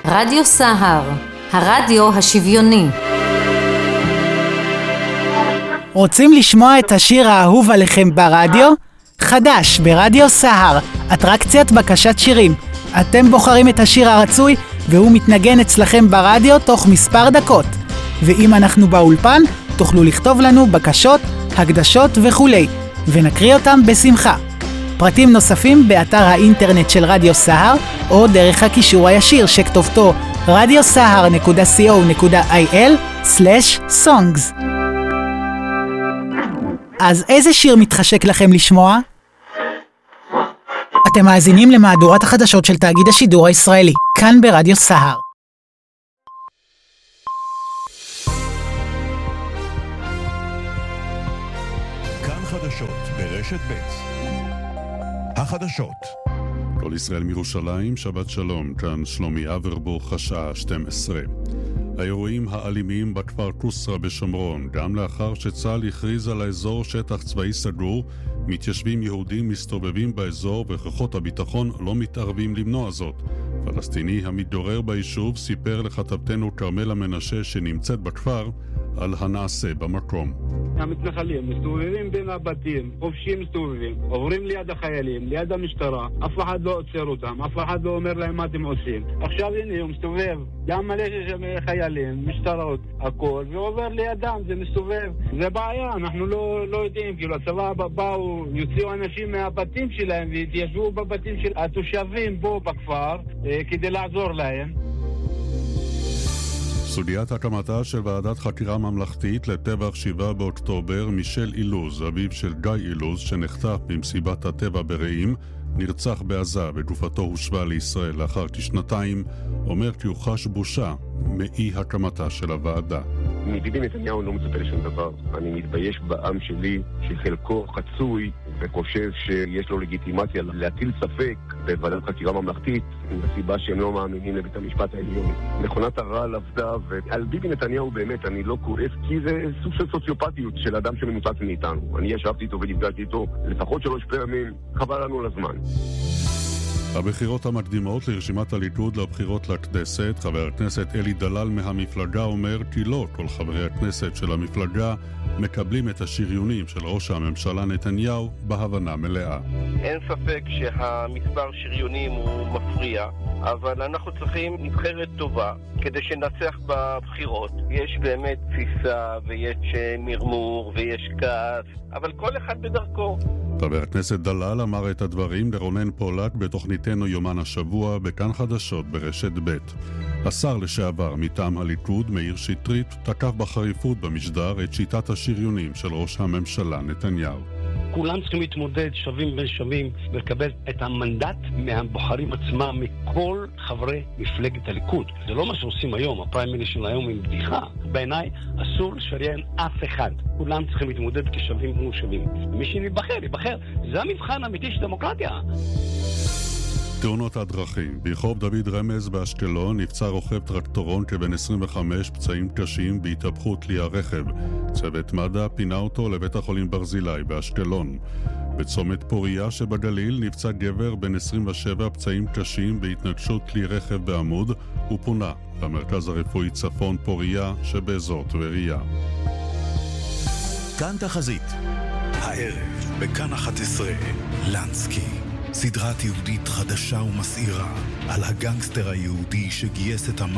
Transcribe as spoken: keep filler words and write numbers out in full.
רדיו סהר, הרדיו השוויוני. רוצים לשמוע את השיר האהוב עליכם ברדיו? חדש ברדיו סהר, אטרקציית בקשת שירים. אתם בוחרים את השיר הרצוי והוא מתנגן אצלכם ברדיו תוך מספר דקות. ואם אנחנו באולפן, תוכלו לכתוב לנו בקשות, הקדשות וכולי, ונקריא אותם בשמחה. פרטים נוספים באתר האינטרנט של רדיו סהר, או דרך הקישור הישיר שכתובתו רדיו סהר נקודה סי או נקודה איי אל סלש סונגס. אז איזה שיר מתחשק לכם לשמוע? אתם מאזינים למהדורת החדשות של תאגיד השידור הישראלי, כאן ברדיו סהר. כאן חדשות ברשת ב'. החדשות. כל ישראל מירושלים, שבת שלום, כאן שלומי אברבוך, השעה שתים עשרה. האירועים האלימים בכפר קוסרה בשומרון, גם לאחר שצה"ל הכריז על האזור שטח צבאי סגור, מתיישבים יהודים מסתובבים באזור וכוחות הביטחון לא מתערבים למנוע זאת. פלסטיני המתגורר ביישוב סיפר לכתבתנו כרמלה מנשה שנמצאת בכפר על הנעשה במקום. המתנחלים מסתובבים בין הבתים, חופשים מסתובבים, עוברים ליד החיילים, ליד המשטרה, אף אחד לא עוצר אותם, אף אחד לא אומר להם מה אתם עושים. עכשיו הנה הוא מסתובב, גם מלא חיילים, משטרות, הכל, ועובר לידם, זה מסתובב. זה בעיה, אנחנו לא, לא יודעים, כאילו הצבא באו, יוציאו אנשים מהבתים שלהם והתיישבו בבתים של התושבים בו בכפר, אה, כדי לעזור להם. סוגיית הקמתה של ועדת חקירה ממלכתית לטבח שבעה באוקטובר, מישל אילוז, אביו של גיא אילוז, שנחטף במסיבת הטבע ברעים, נרצח בעזה וגופתו הושבה לישראל לאחר כשנתיים, אומר כי הוא חש בושה מאי הקמתה של הוועדה. מביבי נתניהו לא מצפה לשום דבר. אני מתבייש בעם שלי שחלקו חצוי וחושב שיש לו לגיטימציה להטיל ספק בוועדת חקירה ממלכתית בסיבה שהם לא מאמינים לבית המשפט העליון. מכונת הרעל עבדה, ועל ביבי נתניהו באמת אני לא כועס, כי זה סוג של סוציופתיות של אדם שמנותק מאיתנו. אני ישבתי איתו ונפגשתי איתו לפחות שלוש פעמים, חבל לנו לזמן. הבחירות המקדימות לרשימת הליכוד לבחירות לכנסת, חבר הכנסת אלי דלל מהמפלגה אומר כי לא כל חברי הכנסת של המפלגה מקבלים את השריונים של ראש הממשלה נתניהו בהבנה מלאה. אין ספק שהמספר שריונים הוא מפריע, אבל אנחנו צריכים נבחרת טובה כדי שנצח בבחירות. יש באמת תפיסה ויש מרמור ויש כעס, אבל כל אחד בדרכו. חבר הכנסת דלל אמר את הדברים לרונן פולק בתוכניתנו יומן השבוע בכאן חדשות ברשת ב'. השר לשעבר מטעם הליכוד מאיר שטרית תקף בחריפות במשדר את שיטת השריונים של ראש הממשלה נתניהו. כולם צריכים להתמודד שווים בין שווים ולקבל את המנדט מהבוחרים עצמם, מכל חברי מפלגת הליכוד. זה לא מה שעושים היום, הפריימריז של היום עם בדיחה. בעיניי אסור לשריין אף אחד. כולם צריכים להתמודד כשווים כמו שווים. מי שנבחר, יבחר. זה המבחן האמיתי של דמוקרטיה. תאונות הדרכים. ברחוב דוד רמז באשקלון נפצע רוכב טרקטורון כבן עשרים וחמש, פצעים קשים בהתהפכות כלי הרכב. צוות מד"א פינה אותו לבית החולים ברזילי באשקלון. בצומת פוריה שבגליל נפצע גבר בן עשרים ושבע, פצעים קשים בהתנגשות כלי רכב בעמוד, ופונה למרכז הרפואי צפון פוריה שבאזור טבריה. כאן תחזית. הערב בכאן אחת עשרה, לנסקי. סדרה תיעודית חדשה ומסעירה על הגנגסטר היהודי שגייס את המ...